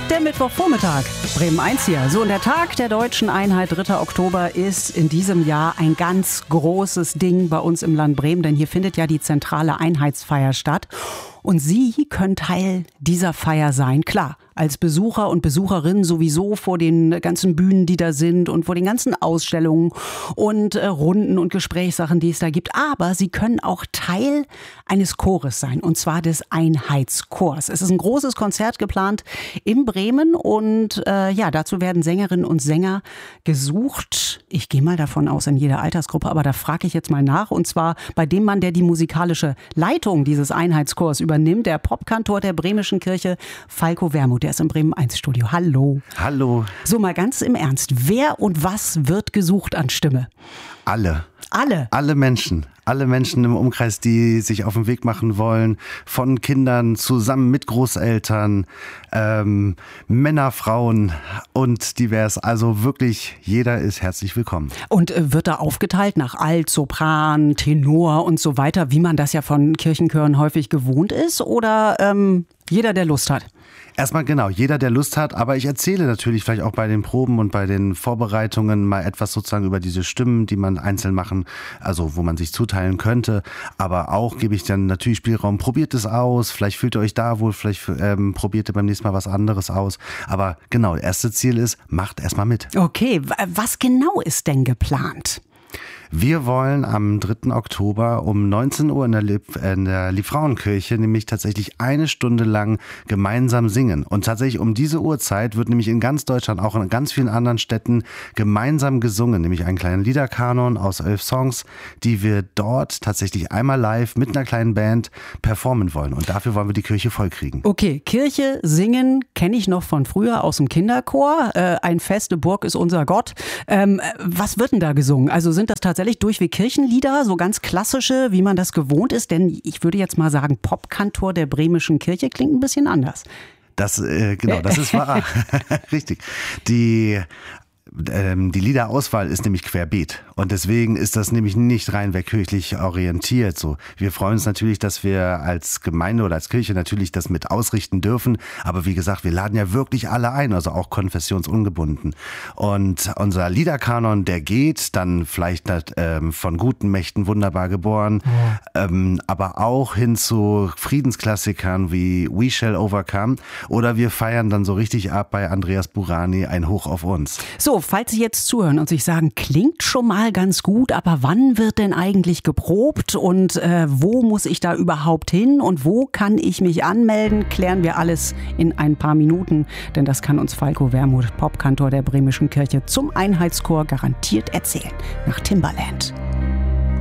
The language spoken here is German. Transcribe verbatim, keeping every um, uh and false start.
Der Mittwochvormittag, Bremen eins hier. So, und der Tag der deutschen Einheit, dritter Oktober, ist in diesem Jahr ein ganz großes Ding bei uns im Land Bremen, denn hier findet ja die zentrale Einheitsfeier statt. Und Sie können Teil dieser Feier sein, klar. Als Besucher und Besucherin sowieso vor den ganzen Bühnen, die da sind und vor den ganzen Ausstellungen und äh, Runden und Gesprächssachen, die es da gibt. Aber Sie können auch Teil eines Chores sein, und zwar des Einheitschors. Es ist ein großes Konzert geplant in Bremen und äh, ja, dazu werden Sängerinnen und Sänger gesucht. Ich gehe mal davon aus, in jeder Altersgruppe, aber da frage ich jetzt mal nach. Und zwar bei dem Mann, der die musikalische Leitung dieses Einheitschors übernimmt, der Popkantor der Bremischen Kirche, Falco Wermuth. Der ist im Bremen eins Studio. Hallo. Hallo. So, mal ganz im Ernst. Wer und was wird gesucht an Stimme? Alle. Alle? Alle Menschen. Alle Menschen im Umkreis, die sich auf den Weg machen wollen. Von Kindern zusammen mit Großeltern, ähm, Männer, Frauen und divers. Also wirklich, jeder ist herzlich willkommen. Und äh, wird da aufgeteilt nach Alt, Sopran, Tenor und so weiter, wie man das ja von Kirchenchören häufig gewohnt ist? Oder ähm, jeder, der Lust hat? Erstmal genau, jeder, der Lust hat, aber ich erzähle natürlich vielleicht auch bei den Proben und bei den Vorbereitungen mal etwas sozusagen über diese Stimmen, die man einzeln machen, also wo man sich zuteilen könnte, aber auch gebe ich dann natürlich Spielraum, probiert es aus, vielleicht fühlt ihr euch da wohl, vielleicht ähm, probiert ihr beim nächsten Mal was anderes aus, aber genau, das erste Ziel ist, macht erstmal mit. Okay, was genau ist denn geplant? Wir wollen am dritten Oktober um neunzehn Uhr in der, Lieb- in der Liebfrauenkirche nämlich tatsächlich eine Stunde lang gemeinsam singen. Und tatsächlich um diese Uhrzeit wird nämlich in ganz Deutschland, auch in ganz vielen anderen Städten, gemeinsam gesungen. Nämlich einen kleinen Liederkanon aus elf Songs, die wir dort tatsächlich einmal live mit einer kleinen Band performen wollen. Und dafür wollen wir die Kirche vollkriegen. Okay, Kirche, singen kenne ich noch von früher aus dem Kinderchor. Äh, ein feste Burg ist unser Gott. Ähm, was wird denn da gesungen? Also sind das tatsächlich Tatsächlich durchweg Kirchenlieder, so ganz klassische, wie man das gewohnt ist? Denn ich würde jetzt mal sagen, Popkantor der Bremischen Kirche klingt ein bisschen anders. Das, äh, genau, das ist wahr. Richtig. Die Die Liederauswahl ist nämlich querbeet und deswegen ist das nämlich nicht reinweg kirchlich orientiert. So, wir freuen uns natürlich, dass wir als Gemeinde oder als Kirche natürlich das mit ausrichten dürfen, aber wie gesagt, wir laden ja wirklich alle ein, also auch konfessionsungebunden. Und unser Liederkanon, der geht dann vielleicht ähm, von guten Mächten wunderbar geboren, ja. ähm, aber auch hin zu Friedensklassikern wie We Shall Overcome, oder wir feiern dann so richtig ab bei Andreas Burani, ein Hoch auf uns. So, falls Sie jetzt zuhören und sich sagen, klingt schon mal ganz gut, aber wann wird denn eigentlich geprobt und äh, wo muss ich da überhaupt hin und wo kann ich mich anmelden, klären wir alles in ein paar Minuten, denn das kann uns Falco Wermuth, Popkantor der Bremischen Kirche, zum Einheitschor garantiert erzählen. Nach Timbaland.